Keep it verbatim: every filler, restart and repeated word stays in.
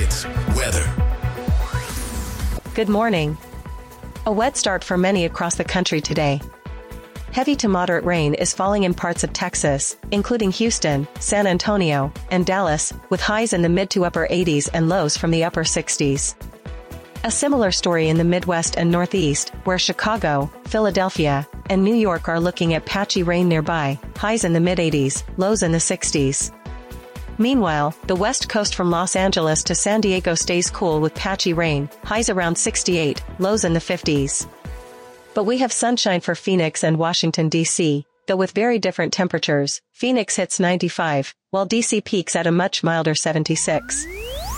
Traffic weather. Good morning. A wet start for many across the country today. Heavy to moderate rain is falling in parts of Texas, including Houston, San Antonio, and Dallas, with highs in the mid to upper eighties and lows from the upper sixties. A similar story in the Midwest and Northeast, where Chicago, Philadelphia, and New York are looking at patchy rain nearby, highs in the mid eighties, lows in the sixties. Meanwhile, the west coast from Los Angeles to San Diego stays cool with patchy rain, highs around sixty-eight, lows in the fifties. But we have sunshine for Phoenix and Washington, D C, though with very different temperatures. Phoenix hits ninety-five, while D C peaks at a much milder seventy-six.